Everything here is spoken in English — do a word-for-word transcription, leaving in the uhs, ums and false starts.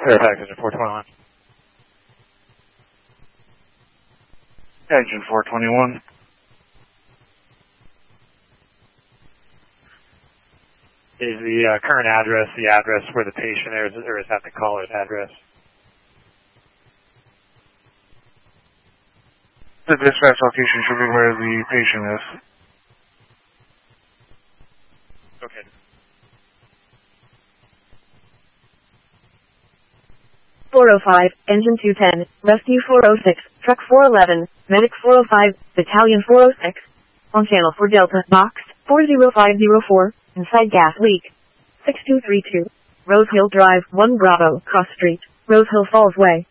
Fairfax, Engine four twenty-one. Engine four twenty-one. Is the uh, current address the address where the patient is, or is that the caller's address? The dispatch location should be where the patient is. Okay. four oh five, Engine two ten, Rescue four oh six, Truck four eleven, Medic four oh five, Battalion four oh six. On Channel four Delta, Box four oh five oh four, inside gas leak. six two three two. Rose Hill Drive, one Bravo, Cross Street, Rose Hill Falls Way.